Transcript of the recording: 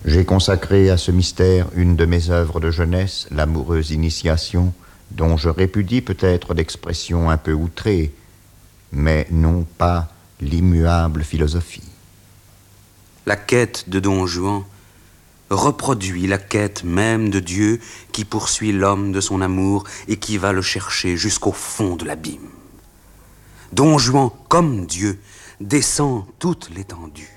J'ai consacré à ce mystère une de mes œuvres de jeunesse, l'amoureuse initiation, dont je répudie peut-être l'expression un peu outrée, mais non pas l'immuable philosophie. La quête de Don Juan reproduit la quête même de Dieu qui poursuit l'homme de son amour et qui va le chercher jusqu'au fond de l'abîme. Don Juan, comme Dieu, descend toute l'étendue.